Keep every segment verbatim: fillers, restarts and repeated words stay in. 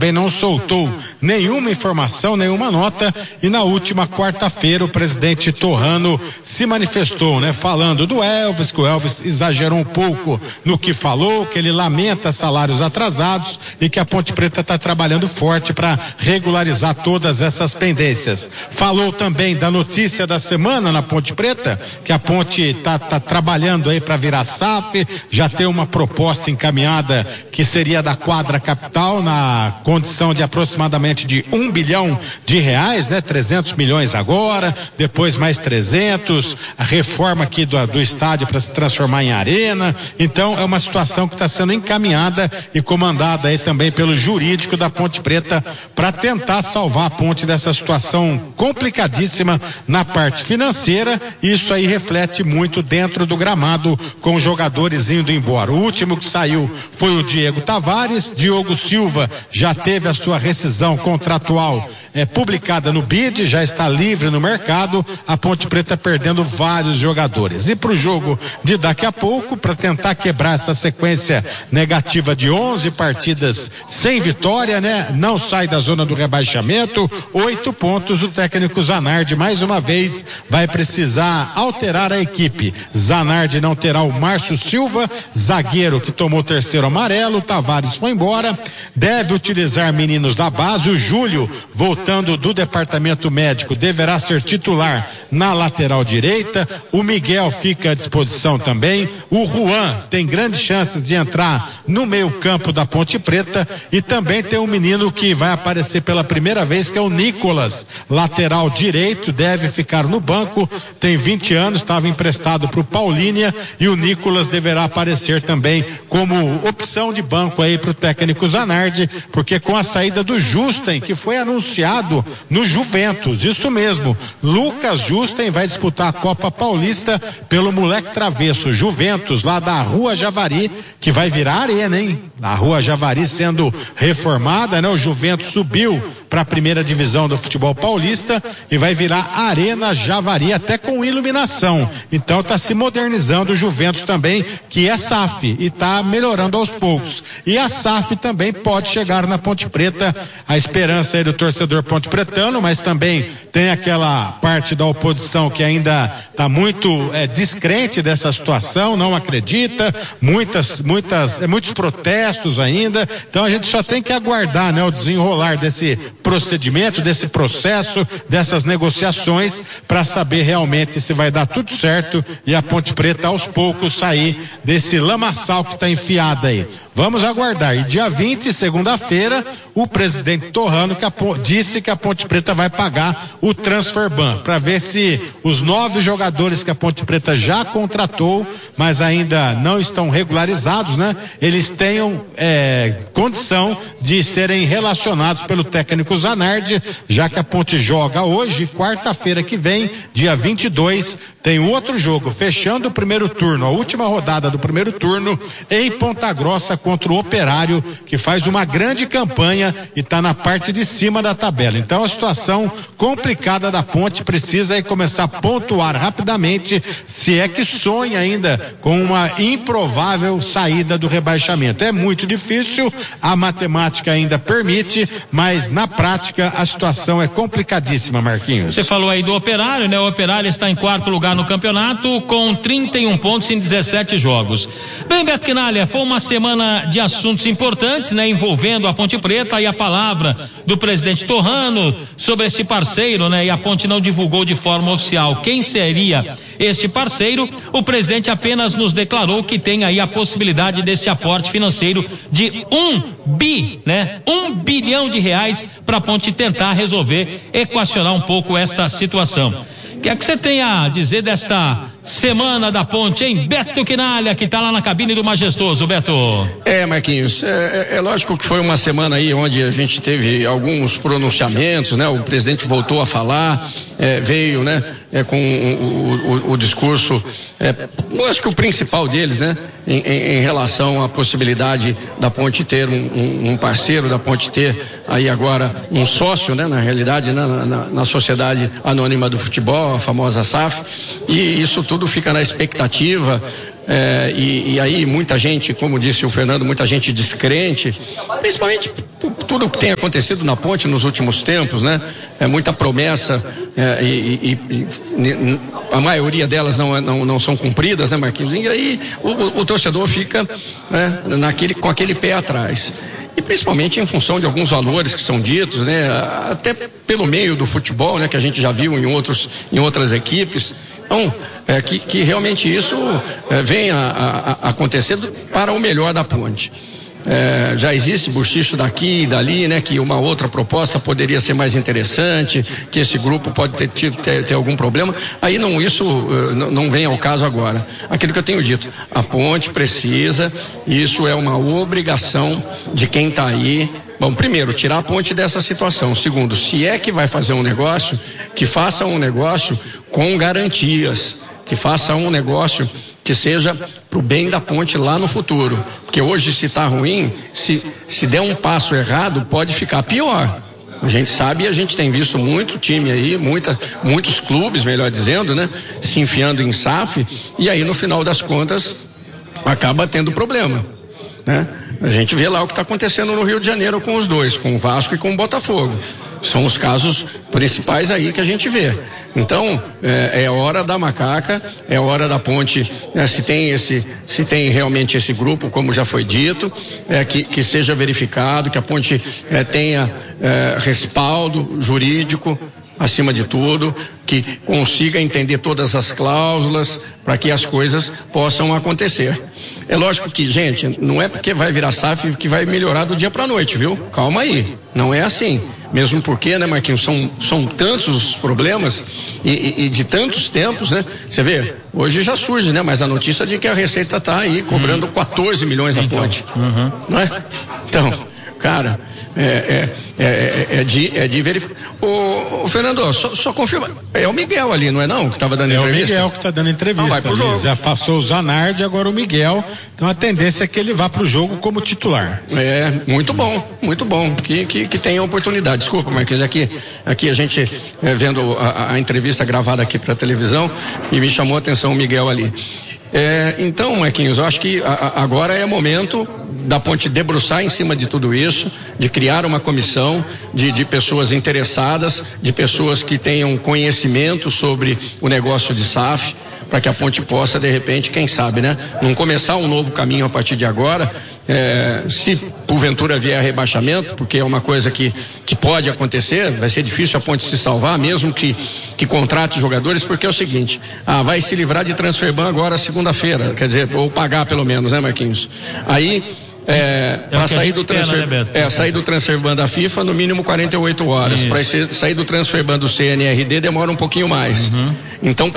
também não soltou nenhuma informação, nenhuma nota, e na última quarta-feira o presidente Torrano se manifestou, né, falando do Elvis, que o Elvis exagerou um pouco no que falou, que ele lamenta salários atrasados e que a Ponte Preta está trabalhando forte para regularizar todas essas pendências. Falou também da notícia da semana na Ponte Preta, que a Ponte está tá trabalhando aí para virar S A F, já tem uma proposta encaminhada que seria da quadra capital na condição de aproximadamente de um bilhão de reais, né? trezentos milhões agora, depois mais trezentos, a reforma aqui do, do estádio para se transformar em arena. Então é uma situação que está sendo encaminhada e comandada aí também pelo jurídico da Ponte Preta para tentar salvar a Ponte dessa situação complicadíssima na parte financeira, e isso aí reflete muito dentro do gramado, com os jogadores indo embora. O último que saiu foi o Diego Tavares. Diogo Silva já teve a sua rescisão contratual é, publicada no B I D, já está livre no mercado. A Ponte Preta perdendo vários jogadores. E para o jogo de daqui a pouco, para tentar quebrar essa sequência negativa de onze partidas sem vitória, né? Não sai da zona do rebaixamento, oito pontos. O técnico Zanardi mais uma vez vai precisar alterar a equipe. Zanardi não terá o Márcio Silva, zagueiro que tomou o terceiro amarelo. Tavares foi embora, deve utilizar meninos da base. O Júlio, voltando do departamento médico, deverá ser titular na lateral direita. O Miguel fica à disposição também. O Juan tem grandes chances de entrar no meio campo da Ponte Preta, e também tem um menino que vai aparecer pela primeira vez, que é o Nicolas, lateral direito, deve ficar no banco, tem vinte anos, estava emprestado para o Paulínia, e o Nicolas deverá aparecer também como opção de banco aí para o técnico Zanardi, porque com a saída do Justen, que foi anunciado no Juventus, isso mesmo, Lucas Justen vai disputar a Copa Paulista pelo moleque travesso Juventus, lá da Rua Javari, que vai virar arena, hein? A Rua Javari sendo reformada, né? O Juventus subiu para a primeira divisão do futebol paulista e vai virar Arena Javari, até com iluminação. Então está se modernizando o Juventus também, que é S A F, e está melhorando aos poucos. E a S A F também pode chegar na Ponte Preta, a esperança aí do torcedor ponte-pretano, mas também tem aquela parte da oposição que ainda está muito é, descrente dessa situação, não acredita, muitas, muitas, é, muitos protestos ainda. Então a gente só tem que aguardar, né, o desenrolar desse procedimento, desse processo, dessas negociações, para saber realmente se vai dar tudo certo e a Ponte Preta aos poucos sair desse lamaçal que está enfiado aí. Vamos aguardar. E dia vinte, segunda-feira, o presidente Torrano que a, disse que a Ponte Preta vai pagar o transfer ban, para ver se os nove jogadores que a Ponte Preta já contratou, mas ainda não estão regularizados, né? Eles tenham é, condição de serem relacionados pelo técnico Zanardi, já que a Ponte joga hoje, quarta-feira que vem, dia vinte e dois, tem outro jogo, fechando o primeiro turno, a última rodada do primeiro turno, em Ponta Grossa contra o Operário, que faz uma grande campanha e está na parte de cima da tabela. Então a situação complicada da Ponte precisa aí começar a pontuar rapidamente, se é que sonha ainda com uma improvável saída do rebaixamento. É muito difícil, a matemática ainda permite, mas na prática a situação é complicadíssima, Marquinhos. Você falou aí do Operário, né? O Operário está em quarto lugar no campeonato com trinta e um pontos em dezessete jogos. Bem, Beto Quinalha, foi uma semana de assuntos importantes, né? Envolvendo a Ponte Preta, e a palavra do presidente Torrano sobre esse parceiro, né? E a Ponte não divulgou de forma oficial quem seria este parceiro. O presidente apenas nos declarou que tem aí a possibilidade desse aporte financeiro de um bi, né? Um bilhão de reais para a Ponte tentar resolver, equacionar um pouco esta situação. O que é que você tem a dizer desta semana da Ponte, hein? Beto Quinalha, que está lá na cabine do Majestoso, Beto. É, Marquinhos, é, é lógico que foi uma semana aí onde a gente teve alguns pronunciamentos, né? O presidente voltou a falar, é, veio, né? É, com o, o, o discurso, é, acho que o principal deles, né? Em, em, em relação à possibilidade da Ponte ter um, um parceiro, da Ponte ter aí agora um sócio, né? Na realidade, né? na, na, na Sociedade Anônima do Futebol, a famosa S A F, e isso tudo fica na expectativa. É, e, e aí muita gente, como disse o Fernando, muita gente descrente, principalmente por tudo que tem acontecido na ponte nos últimos tempos, né? É muita promessa é, e, e, e a maioria delas não, não, não são cumpridas, né, Marquinhos? E aí o, o, o torcedor fica, né, naquele, com aquele pé atrás. E principalmente em função de alguns valores que são ditos, né, até pelo meio do futebol, né, que a gente já viu em, outros, em outras equipes. Então, é, que, que realmente isso é, venha a, a acontecer para o melhor da ponte. É, já existe bochicho daqui e dali, né, que uma outra proposta poderia ser mais interessante, que esse grupo pode ter, ter, ter algum problema. Aí não, isso uh, não, não vem ao caso agora. Aquilo que eu tenho dito, a ponte precisa, isso é uma obrigação de quem está aí. Bom, primeiro, tirar a ponte dessa situação. Segundo, se é que vai fazer um negócio, que faça um negócio com garantias, que faça um negócio que seja para o bem da ponte lá no futuro. Porque hoje, se está ruim, se, se der um passo errado, pode ficar pior. A gente sabe e a gente tem visto muito time aí, muita, muitos clubes, melhor dizendo, né, se enfiando em S A F, e aí no final das contas acaba tendo problema, né? A gente vê lá o que está acontecendo no Rio de Janeiro com os dois, com o Vasco e com o Botafogo. São os casos principais aí que a gente vê. Então, é, é hora da macaca, é hora da ponte, né, se tem esse, se tem realmente esse grupo, como já foi dito, é, que, que seja verificado, que a ponte é, tenha é, respaldo jurídico, acima de tudo, que consiga entender todas as cláusulas para que as coisas possam acontecer. É lógico que, gente, não é porque vai virar S A F que vai melhorar do dia para a noite, viu? Calma aí, não é assim. Mesmo porque, né, Marquinhos, são, são tantos os problemas e, e, e de tantos tempos, né? Você vê, hoje já surge, né? Mas a notícia de que a Receita está aí cobrando uhum. quatorze milhões da então, ponte, uhum. não é? Então, cara, é, é, é, é de, é de verificar. Ô, ô Fernando, só, só confirma, é o Miguel ali, não é não? Que estava dando é entrevista? É o Miguel que está dando entrevista. Ah, vai pro jogo. Já passou o Zanardi, agora o Miguel. Então a tendência é que ele vá pro jogo como titular. É, muito bom, muito bom. Que, que, que tenha oportunidade. Desculpa, Marquinhos, aqui, aqui a gente é, vendo a, a entrevista gravada aqui para televisão e me chamou a atenção o Miguel ali. É, então, Marquinhos, eu acho que a, a, agora é momento da ponte debruçar em cima de tudo isso, de criar uma comissão de, de pessoas interessadas, de pessoas que tenham conhecimento sobre o negócio de S A F, para que a ponte possa, de repente, quem sabe, né, não começar um novo caminho a partir de agora. É, se porventura vier rebaixamento, porque é uma coisa que, que pode acontecer, vai ser difícil a ponte se salvar, mesmo que, que contrate jogadores, porque é o seguinte, ah, vai se livrar de transferban agora segunda-feira, quer dizer, ou pagar pelo menos, né, Marquinhos? Aí, é, é para sair do transfer, né, é, sair do transferban da FIFA, no mínimo quarenta e oito horas. Para sair do transferban do C N R D demora um pouquinho mais. Uhum. Então,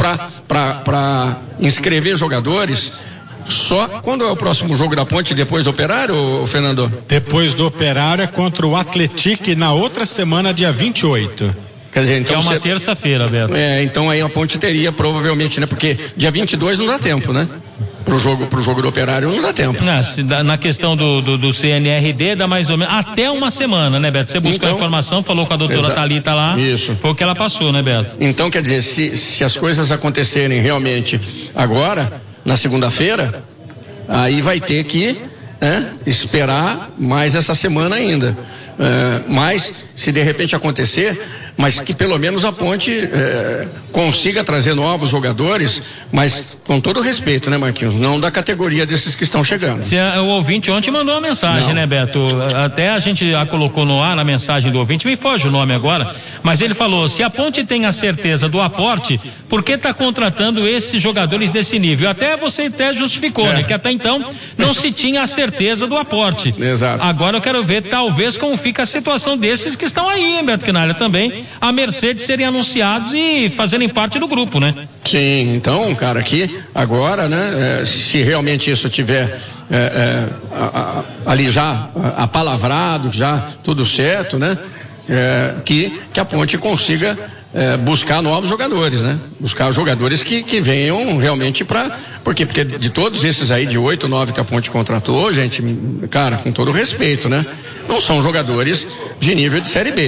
para inscrever jogadores, só quando é o próximo jogo da ponte, depois do Operário, Fernando? Depois do Operário é contra o Atlético na outra semana, dia vinte e oito. Quer dizer, então é uma você... terça-feira, Beto. É, então aí a ponte teria provavelmente, né? Porque dia vinte e dois não dá tempo, né? Pro jogo, pro jogo do Operário não dá tempo. Não, se dá, na questão do, do, do C N R D dá mais ou menos até uma semana, né, Beto? Você buscou então, a informação, falou com a doutora exa- Thalita lá. Isso. Foi o que ela passou, né, Beto? Então, quer dizer, se, se as coisas acontecerem realmente agora, na segunda-feira, aí vai ter que, né, esperar mais essa semana ainda. É, mas se de repente acontecer, mas que pelo menos a ponte é, consiga trazer novos jogadores, mas com todo respeito, né, Marquinhos? Não da categoria desses que estão chegando. Se a, o ouvinte ontem mandou uma mensagem, não, né, Beto? Até a gente a colocou no ar a mensagem do ouvinte, me foge o nome agora, mas ele falou, se a ponte tem a certeza do aporte, por que está contratando esses jogadores desse nível? Até você até justificou, é. né? Que até então não se tinha a certeza do aporte. Exato. Agora eu quero ver, talvez, como fica a situação desses que estão aí, hein, Beto Quinalha, também, à mercê de serem anunciados e fazerem parte do grupo, né? Sim, então, cara, aqui, agora, né, é, se realmente isso tiver é, é, a, a, ali já apalavrado, já tudo certo, né, é, que, que a ponte consiga é, buscar novos jogadores, né, buscar jogadores que, que venham realmente para, porque, porque de todos esses aí, de oito, nove que a ponte contratou, gente, cara, com todo respeito, né, não são jogadores de nível de Série B.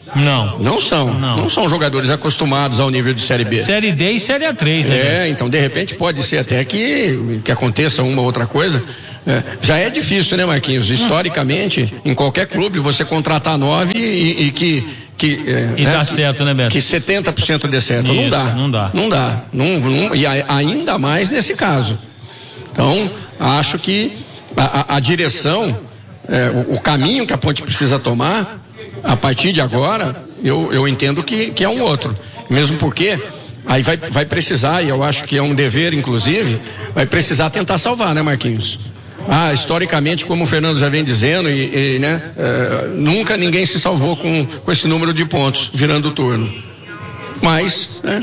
Não. Não são. Não. Não são jogadores acostumados ao nível de Série B. Série D e Série A três, né? É, então de repente pode ser até que, que aconteça uma ou outra coisa. É, já é difícil, né, Marquinhos? Historicamente, em qualquer clube, você contratar nove e, e que. que é, e né, dá certo, né, Beto? Que setenta por cento dê certo. Isso, não dá. Não dá. Não dá. Não, não, e a, ainda mais nesse caso. Então, acho que a, a, a direção, é, o, o caminho que a Ponte precisa tomar, a partir de agora, eu, eu entendo que, que é um outro. Mesmo porque aí vai, vai precisar, e eu acho que é um dever, inclusive, vai precisar tentar salvar, né, Marquinhos? Ah, historicamente, como o Fernando já vem dizendo, e, e, né, é, nunca ninguém se salvou com, com esse número de pontos virando o turno. Mas, né,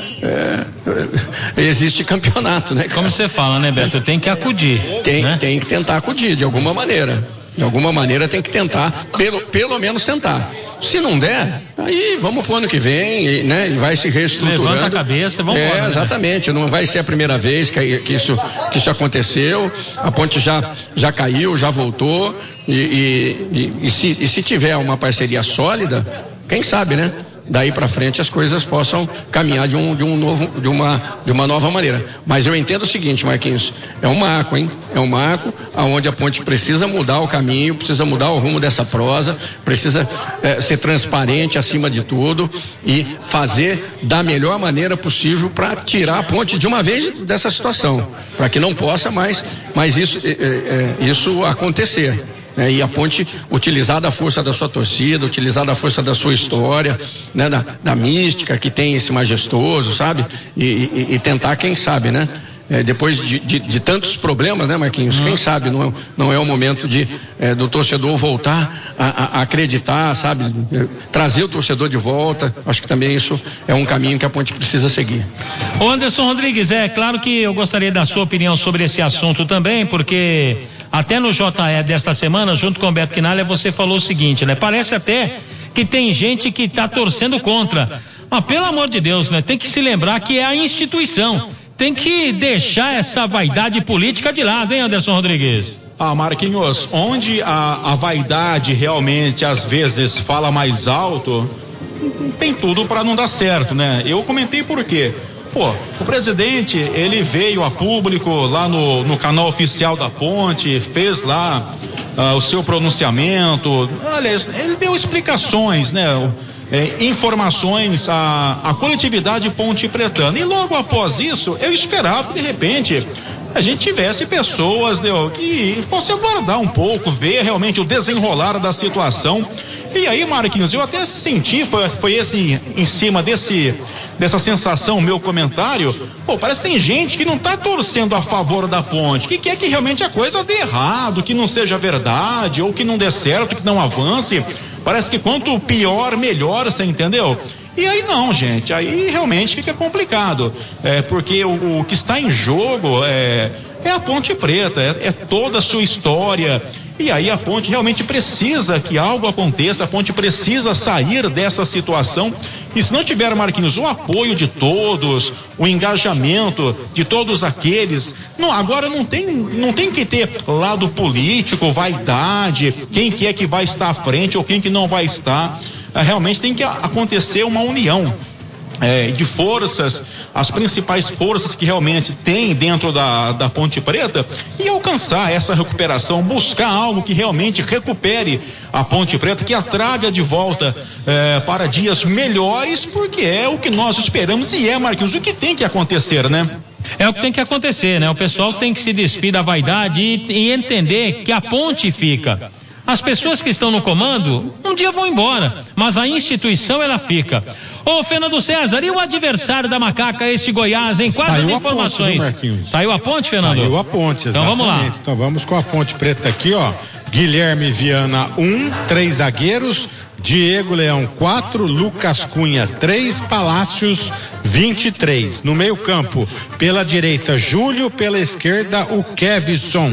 é, existe campeonato, né? Cara? Como você fala, né, Beto? Tem que acudir. Tem, né? tem que tentar acudir, de alguma maneira. De alguma maneira tem que tentar, pelo, pelo menos tentar. Se não der, aí vamos pro ano que vem, e, né, e vai se reestruturando. Levanta a cabeça, vamos embora. É, exatamente, né? Não vai ser a primeira vez que, que, isso, que isso aconteceu. A Ponte já, já caiu, já voltou. E, e, e, e, se, e se tiver uma parceria sólida, quem sabe, né? Daí para frente as coisas possam caminhar de um, de um novo, de uma, de uma nova maneira. Mas eu entendo o seguinte, Marquinhos, é um marco, hein? É um marco aonde a Ponte precisa mudar o caminho, precisa mudar o rumo dessa prosa, precisa é, ser transparente acima de tudo e fazer da melhor maneira possível para tirar a Ponte de uma vez dessa situação, para que não possa mais, mais isso, é, é, isso acontecer. É, e a Ponte utilizar da força da sua torcida, utilizar da força da sua história, né, da, da mística que tem esse majestoso, sabe? E, e, e tentar, quem sabe, né? É, depois de, de, de tantos problemas, né, Marquinhos? Uhum. Quem sabe não é, não é o momento de, é, do torcedor voltar a, a, a acreditar, sabe? É, trazer o torcedor de volta. Acho que também isso é um caminho que a Ponte precisa seguir. Ô Anderson Rodrigues, é claro que eu gostaria da sua opinião sobre esse assunto também, porque até no J E desta semana, junto com o Beto Quinalha, você falou o seguinte, né? Parece até que tem gente que está torcendo contra. Mas pelo amor de Deus, né? Tem que se lembrar que é a instituição. Tem que deixar essa vaidade política de lado, hein, Anderson Rodrigues? Ah, Marquinhos, onde a, a vaidade realmente às vezes fala mais alto, tem tudo para não dar certo, né? Eu comentei por quê? Pô, o presidente, ele veio a público lá no, no canal oficial da Ponte, fez lá uh, o seu pronunciamento, aliás, ele deu explicações, né? É, informações à, à coletividade Ponte Pretana. E logo após isso, eu esperava que de repente a gente tivesse pessoas, né, que fosse aguardar um pouco, ver realmente o desenrolar da situação. E aí, Marquinhos, eu até senti, foi, foi esse, em cima desse, dessa sensação, meu comentário, pô, parece que tem gente que não tá torcendo a favor da Ponte, que quer que realmente a coisa dê errado, que não seja verdade, ou que não dê certo, que não avance. Parece que quanto pior, melhor, você entendeu? E aí não, gente, aí realmente fica complicado, é, porque o, o que está em jogo é, é a Ponte Preta, é, é toda a sua história, e aí a Ponte realmente precisa que algo aconteça, a Ponte precisa sair dessa situação, e se não tiver, Marquinhos, o apoio de todos, o engajamento de todos aqueles, não, agora não tem, não tem que ter lado político, vaidade, quem que é que vai estar à frente ou quem que não vai estar. Realmente tem que acontecer uma união é, de forças, as principais forças que realmente tem dentro da, da Ponte Preta, e alcançar essa recuperação, buscar algo que realmente recupere a Ponte Preta, que a traga de volta é, para dias melhores, porque é o que nós esperamos e é, Marquinhos, o que tem que acontecer, né? É o que tem que acontecer, né? O pessoal tem que se despir da vaidade e, e entender que a ponte fica. As pessoas que estão no comando, um dia vão embora, mas a instituição ela fica. Ô Fernando César, e o adversário da Macaca, esse Goiás, em quais as informações? A ponte, Saiu a ponte, Fernando? Saiu a ponte, exatamente. Então vamos lá. Então vamos com a Ponte Preta aqui, ó. Guilherme Viana, um, três zagueiros, Diego Leão, quatro, Lucas Cunha, três, Palácios, vinte e três. No meio campo, pela direita, Júlio, pela esquerda, o Kevson.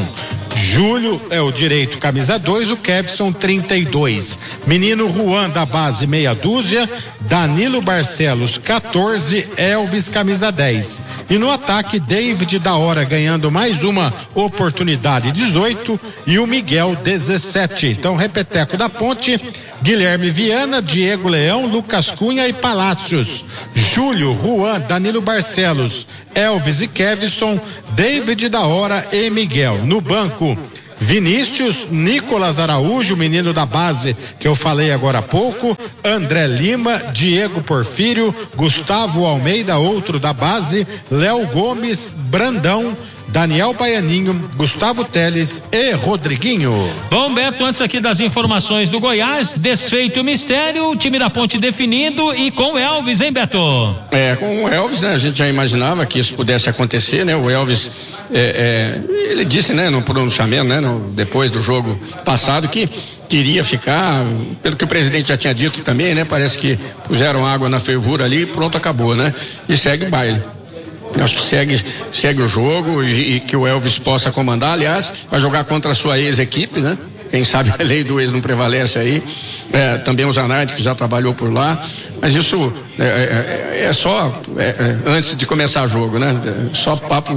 Júlio é o direito, camisa dois, o Kevson, trinta e dois. Menino Juan, da base, meia dúzia. Danilo Barcelos, quatorze. Elvis, camisa dez. E no ataque, David da Hora ganhando mais uma oportunidade, dezoito, e o Miguel, dezessete. Então, repeteco da Ponte, Guilherme Viana, Diego Leão, Lucas Cunha e Palácios, Júlio, Juan, Danilo Barcelos, Elvis e Kevson, David da Hora e Miguel. No banco, Vinícius, Nicolas Araújo, menino da base que eu falei agora há pouco, André Lima, Diego Porfírio, Gustavo Almeida, outro da base, Léo Gomes, Brandão, Daniel Baianinho, Gustavo Teles e Rodriguinho. Bom, Beto, antes aqui das informações do Goiás, desfeito o mistério, o time da Ponte definido e com o Elvis, hein, Beto? É, com o Elvis, né, a gente já imaginava que isso pudesse acontecer, né, o Elvis, é, é, ele disse, né, no pronunciamento, né, no, depois do jogo passado, que queria ficar, pelo que o presidente já tinha dito também, né, parece que puseram água na fervura ali e pronto, acabou, né, e segue o baile. Acho que segue, segue o jogo e, e que o Elvis possa comandar. Aliás, vai jogar contra a sua ex-equipe, né? Quem sabe a lei do ex não prevalece aí. É, também o Zanardi, que já trabalhou por lá. Mas isso é, é, é só é, é, antes de começar o jogo, né? É só papo,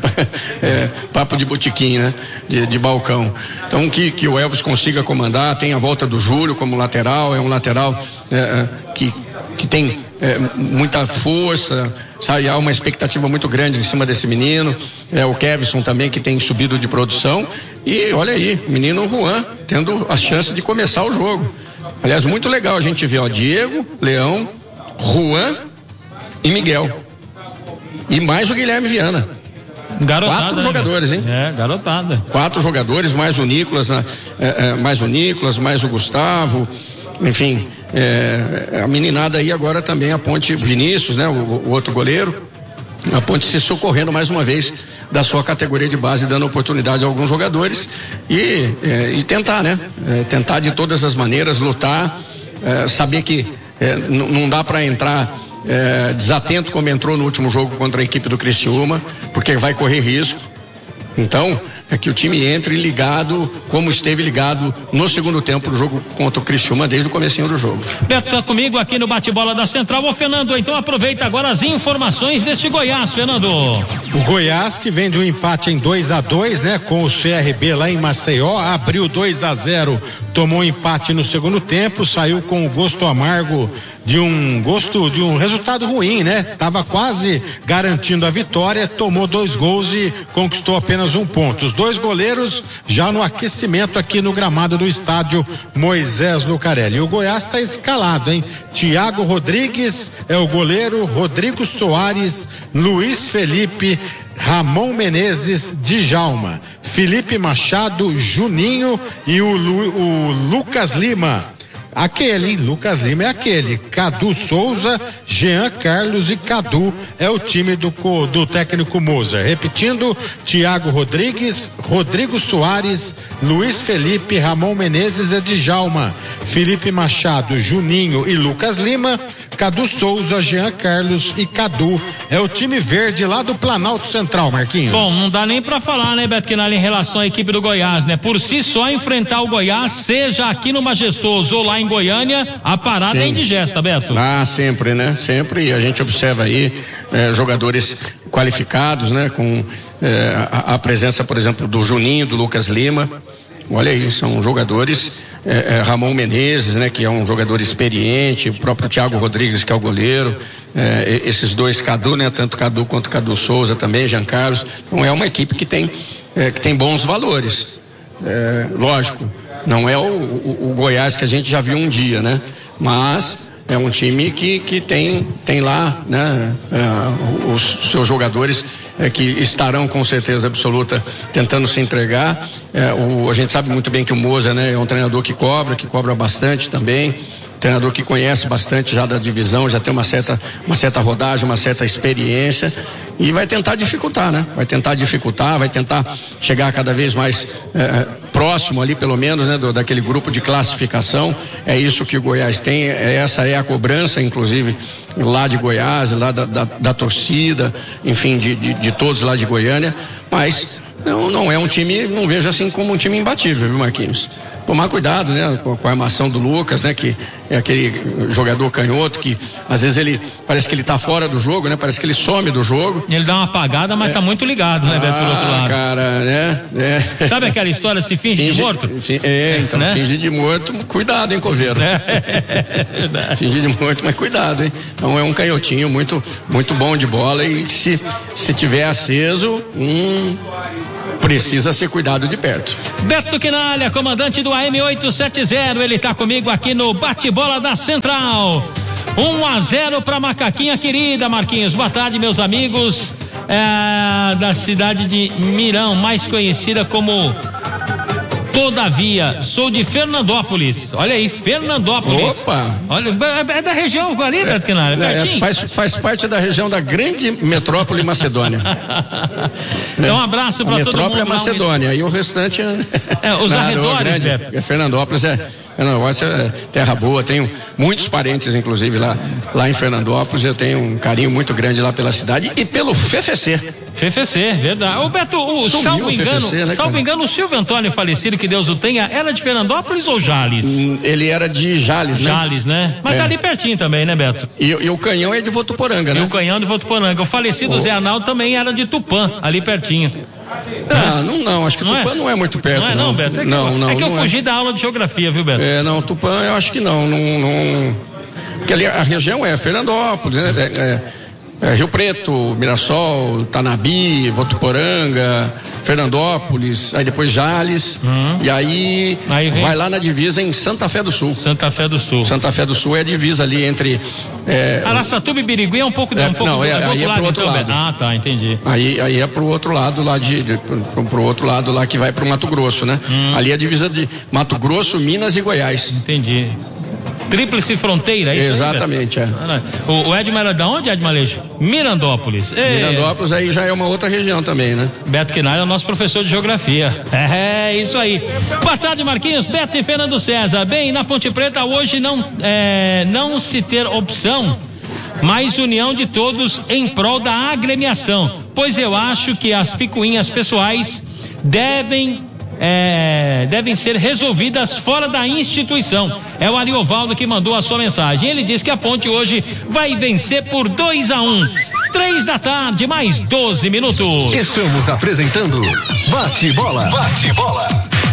é, papo de botiquim, né? De, de balcão. Então que, que o Elvis consiga comandar. Tem a volta do Júlio como lateral. É um lateral é, que, que tem é, muita força. Sabe, há uma expectativa muito grande em cima desse menino, é o Kevson também, que tem subido de produção, e olha aí, menino Juan tendo a chance de começar o jogo. Aliás, muito legal a gente ver, ó, Diego, Leão, Juan e Miguel, e mais o Guilherme Viana. Garotada, quatro né, jogadores, hein? É, garotada. Quatro jogadores, mais o Nicolas, né? é, é, mais o Nicolas, mais o Gustavo, enfim, é, a meninada aí agora também, a Ponte, Vinícius, né, o, o outro goleiro, a Ponte se socorrendo mais uma vez da sua categoria de base, dando oportunidade a alguns jogadores e, é, e tentar, né, é, tentar de todas as maneiras, lutar, é, saber que é, n- não dá para entrar é, desatento como entrou no último jogo contra a equipe do Criciúma, porque vai correr risco. Então, é que o time entre ligado, como esteve ligado no segundo tempo do jogo contra o Criciúma desde o comecinho do jogo. Beto tá comigo aqui no bate-bola da Central. Ô, Fernando, então aproveita agora as informações deste Goiás, Fernando. O Goiás, que vem de um empate em dois a dois, né, com o C R B lá em Maceió, abriu dois a zero, tomou um empate no segundo tempo, saiu com o gosto amargo de um gosto de um resultado ruim, né? Tava quase garantindo a vitória, tomou dois gols e conquistou apenas um ponto. Os dois goleiros já no aquecimento aqui no gramado do estádio Moisés Lucarelli. E o Goiás está escalado, hein? Tiago Rodrigues é o goleiro, Rodrigo Soares, Luiz Felipe, Ramon Menezes, Djalma, Felipe Machado, Juninho e o, Lu, o Lucas Lima. Aquele, Lucas Lima é aquele, Cadu Souza, Jean Carlos e Cadu é o time do, do técnico Moser. Repetindo, Tiago Rodrigues, Rodrigo Soares, Luiz Felipe, Ramon Menezes e Djalma, Felipe Machado, Juninho e Lucas Lima, Cadu Souza, Jean Carlos e Cadu é o time verde lá do Planalto Central, Marquinhos. Bom, não dá nem pra falar, né, Beto Quinalha, em relação à equipe do Goiás, né? Por si só enfrentar o Goiás, seja aqui no Majestoso ou lá em Goiânia, a parada Sim. é indigesta, Beto. Ah, sempre, né? Sempre, e a gente observa aí eh, jogadores qualificados, né? Com eh, a, a presença, por exemplo, do Juninho, do Lucas Lima. Olha aí, são jogadores, eh, eh, Ramon Menezes, né, que é um jogador experiente, o próprio Tiago Rodrigues, que é o goleiro, eh, esses dois Cadu, né, tanto Cadu quanto Cadu Souza também, Jean Carlos. Então é uma equipe que tem, eh, que tem bons valores. Eh, lógico, não é o, o, o Goiás que a gente já viu um dia, né? Mas é um time que, que tem, tem lá, né, eh, os seus jogadores eh, que estarão com certeza absoluta tentando se entregar. Eh, o, a gente sabe muito bem que o Moser, né, é um treinador que cobra, que cobra bastante também. Treinador que conhece bastante já da divisão, já tem uma certa, uma certa rodagem, uma certa experiência e vai tentar dificultar, né? Vai tentar dificultar, vai tentar chegar cada vez mais eh, próximo ali, pelo menos, né? Do, daquele grupo de classificação. É isso que o Goiás tem, é, essa é a cobrança, inclusive, lá de Goiás, lá da, da, da torcida, enfim, de, de, de todos lá de Goiânia, mas não, não é um time, não vejo assim como um time imbatível, viu, Marquinhos? Tomar cuidado, né, com a armação do Lucas, né, que é aquele jogador canhoto que às vezes ele parece que ele tá fora do jogo, né? Parece que ele some do jogo. Ele dá uma apagada, mas é. tá muito ligado, né, Beto, ah, por outro lado. cara, né? É. Sabe aquela história, se finge, finge de morto? Fi, é, então, né? Finge de morto, cuidado, hein, Coveiro? É. Finge de morto, mas cuidado, hein? Então é um canhotinho muito, muito bom de bola e se, se tiver aceso, hum, precisa ser cuidado de perto. Beto Quinalha, comandante do A M oitocentos e setenta, ele tá comigo aqui no bate-bola da Central. um a zero para Macaquinha querida, Marquinhos. Boa tarde, meus amigos é, da cidade de Mirão, mais conhecida como Todavia. Sou de Fernandópolis. Olha aí, Fernandópolis. Opa! Olha, é da região ali, Beto Quinalha, é, é, faz, faz parte da região da grande metrópole Macedônia. Então, um abraço para todo mundo. A metrópole é Macedônia, aí o restante é... é os Nada, arredores, Beto. É Fernandópolis, é... Fernandópolis é terra boa, tenho muitos parentes, inclusive, lá, lá em Fernandópolis. Eu tenho um carinho muito grande lá pela cidade e pelo F F C. F F C, verdade. O Beto, o, salvo engano, F F C, né, salvo engano, o Silvio Antônio falecido, que Deus o tenha, era de Fernandópolis ou Jales? Hum, ele era de Jales, né? Jales, né? Mas é ali pertinho também, né, Beto? E, e o Canhão é de Votuporanga, né? E o Canhão de Votuporanga. O falecido oh. Zé Arnaldo também era de Tupã, ali pertinho. Ah, não, não, acho que não Tupã é? não é muito perto. Não é não, não Beto? É que não, eu, não, é que eu não fugi é. da aula de geografia, viu, Beto? É, não, Tupã eu acho que não, não, não... Porque ali a região é Fernandópolis, né? É, é... É, Rio Preto, Mirassol, Tanabi, Votuporanga, Fernandópolis, aí depois Jales, uhum. e aí, aí vai lá na divisa em Santa Fé do Sul. Santa Fé do Sul. Santa Fé do Sul é a divisa ali entre... É, Araçatuba e Birigui é um pouco... É, um pouco não, do, é, é aí é pro outro então, lado. Ah, tá, entendi. Aí, aí é pro outro lado lá de... de pro, pro outro lado lá que vai pro Mato Grosso, né? Hum. Ali é a divisa de Mato Grosso, Minas e Goiás. Entendi. Tríplice fronteira, é isso? Exatamente, aí, é. O, o Edmar era de onde, Edmar Aleixo? Mirandópolis. Ei. Mirandópolis aí já é uma outra região também, né? Beto Quinalha é o nosso professor de geografia. É, isso aí. Boa tarde, Marquinhos, Beto e Fernando César. Bem, na Ponte Preta hoje não, é, não se ter opção, mas união de todos em prol da agremiação, pois eu acho que as picuinhas pessoais devem É, devem ser resolvidas fora da instituição. É o Ariovaldo que mandou a sua mensagem. Ele diz que a Ponte hoje vai vencer por dois a um. Três da tarde, mais doze minutos. Estamos apresentando Bate Bola. Bate Bola.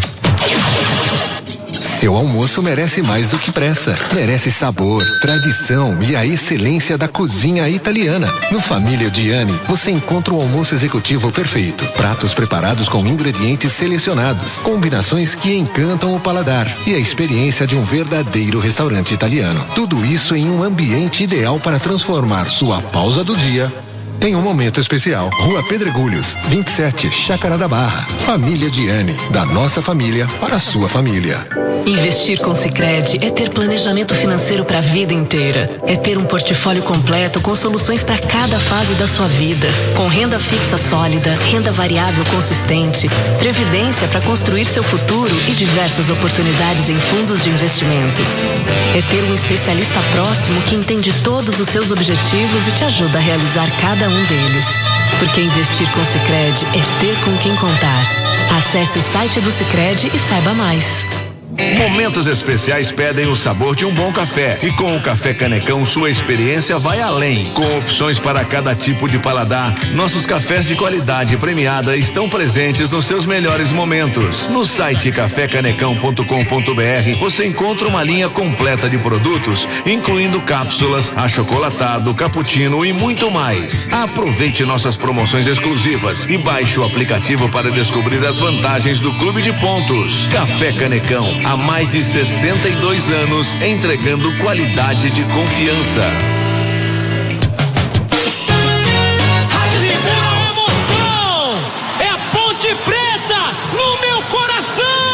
Seu almoço merece mais do que pressa. Merece sabor, tradição e a excelência da cozinha italiana. No Família Diani, você encontra o almoço executivo perfeito. Pratos preparados com ingredientes selecionados. Combinações que encantam o paladar. E a experiência de um verdadeiro restaurante italiano. Tudo isso em um ambiente ideal para transformar sua pausa do dia em um momento especial. Rua Pedregulhos, vinte e sete, Chácara da Barra. Família Diani, da nossa família para a sua família. Investir com Sicredi é ter planejamento financeiro para a vida inteira. É ter um portfólio completo com soluções para cada fase da sua vida. Com renda fixa sólida, renda variável consistente, previdência para construir seu futuro e diversas oportunidades em fundos de investimentos. É ter um especialista próximo que entende todos os seus objetivos e te ajuda a realizar cada um deles. Porque investir com Sicredi é ter com quem contar. Acesse o site do Sicredi e saiba mais. Momentos especiais pedem o sabor de um bom café. E com o Café Canecão, sua experiência vai além. Com opções para cada tipo de paladar, nossos cafés de qualidade premiada estão presentes nos seus melhores momentos. No site café canecão ponto com ponto br você encontra uma linha completa de produtos, incluindo cápsulas, achocolatado, cappuccino e muito mais. Aproveite nossas promoções exclusivas e baixe o aplicativo para descobrir as vantagens do Clube de Pontos. Café Canecão, há mais de sessenta e dois anos, entregando qualidade de confiança.